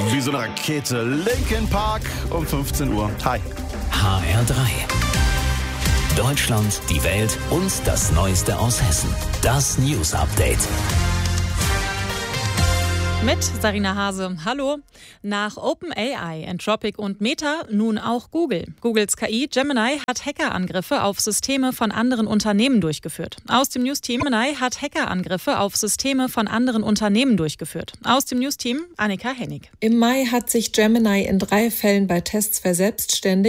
Wie so eine Rakete. Linkin Park um 15 Uhr. Hi. HR3. Deutschland, die Welt und das Neueste aus Hessen. Das News Update. Mit Sarina Hase. Hallo. Nach OpenAI, Anthropic und Meta nun auch Google. Googles KI Gemini hat Hackerangriffe auf Systeme von anderen Unternehmen durchgeführt. Aus dem News-Team Gemini hat Hackerangriffe auf Systeme von anderen Unternehmen durchgeführt. Aus dem News-Team Annika Hennig. Im Mai hat sich Gemini in 3 Fällen bei Tests verselbstständigt.